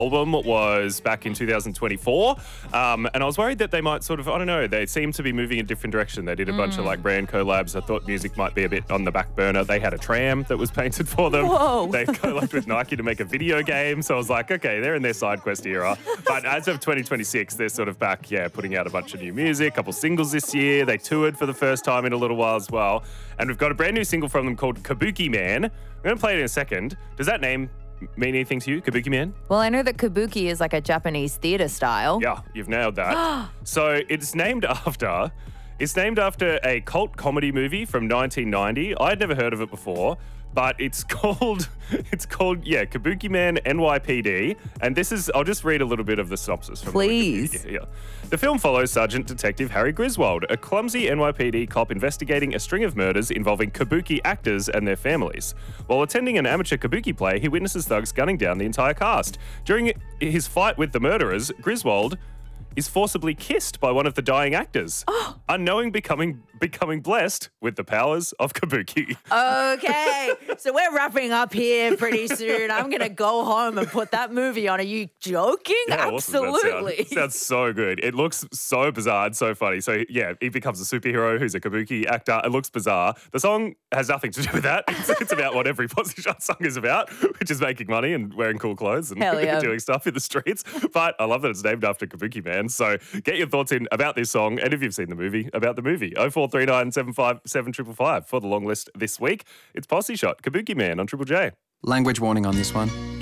album was back in 2024. And I was worried that they might sort of, I don't know, they seem to be moving in a different direction. They did a bunch of like brand collabs. I thought music might be a bit on the back burner. They had a tram that was painted for them. Whoa. They collabed with Nike to make a video game. So I was like, okay, they're in their side quest era. But as of 2026, they're sort of back, putting out a bunch of new music, a couple singles this year. They toured for the first time in a little while as well. And we've got a brand new single from them called Kabuki Man. I'm going to play it in a second. Does that name mean anything to you, Kabuki Man? Well, I know that kabuki is like a Japanese theater style. Yeah, you've nailed that. So it's named after a cult comedy movie from 1990. I'd never heard of it before, but it's called Kabuki Man NYPD. And I'll just read a little bit of the synopsis from Please. Wikipedia here. The film follows Sergeant Detective Harry Griswold, a clumsy NYPD cop investigating a string of murders involving kabuki actors and their families. While attending an amateur kabuki play, he witnesses thugs gunning down the entire cast. During his fight with the murderers, Griswold is forcibly kissed by one of the dying actors, unknowing becoming blessed with the powers of kabuki. Okay, so we're wrapping up here pretty soon. I'm going to go home and put that movie on. Are you joking? Yeah, Absolutely. Awesome. Sounds so good. It looks so bizarre and so funny. So yeah, he becomes a superhero who's a kabuki actor. It looks bizarre. The song has nothing to do with that. It's about what every Posse Shot song is about, which is making money and wearing cool clothes and Hell yeah. doing stuff in the streets. But I love that it's named after Kabuki Man. So get your thoughts in about this song, and if you've seen the movie, about the movie. 0439 757 555 for the long list this week. It's Posse Shot, Kabuki Man on Triple J. Language warning on this one.